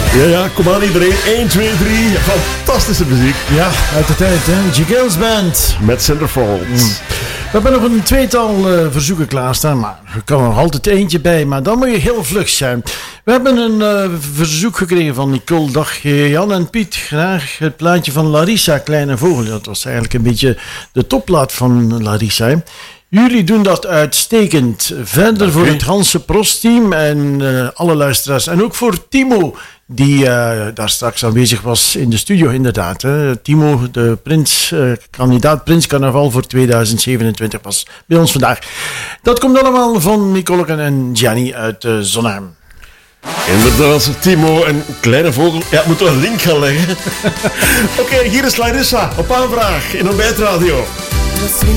Ja, kom aan iedereen. 1, 2, 3. Fantastische muziek. Ja, uit de tijd, hè. G-Girls Band. Met Centerfold. We hebben nog een tweetal verzoeken klaarstaan, maar er kan er nog altijd eentje bij, maar dan moet je heel vlug zijn. We hebben een verzoek gekregen van Nicole. Dag Jan en Piet, graag het plaatje van Larissa, Kleine Vogel. Dat was eigenlijk een beetje de topplaat van Larissa, hè. Jullie doen dat uitstekend. Verder voor het Hanse Prost-team en alle luisteraars. En ook voor Timo, die daar straks aanwezig was in de studio, inderdaad. Hè. Timo, de kandidaat Prins Carnaval voor 2027, was bij ons vandaag. Dat komt allemaal van Nicole en Gianni uit Zonheim. Inderdaad, Timo en Kleine Vogel. Ja, moet toch een link gaan leggen. Oké, hier is Larissa op aanvraag in Ontbijtradio.